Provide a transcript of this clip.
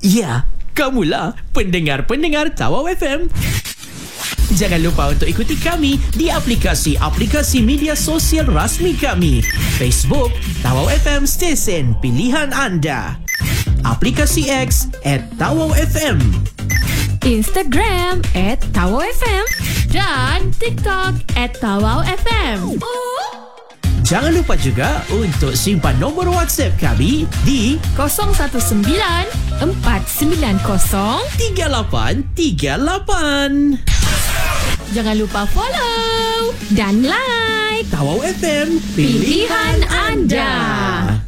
Ya, kamulah pendengar-pendengar Tawau FM. Jangan lupa untuk ikuti kami di aplikasi-aplikasi media sosial rasmi kami. Facebook, Tawau FM Stesen Pilihan Anda. Aplikasi X @TawauFM. Instagram @TawauFM. Dan TikTok @TawauFM. Jangan lupa juga untuk simpan nombor WhatsApp kami di 019 490 3838. Jangan lupa follow dan like Tawau FM, pilihan anda.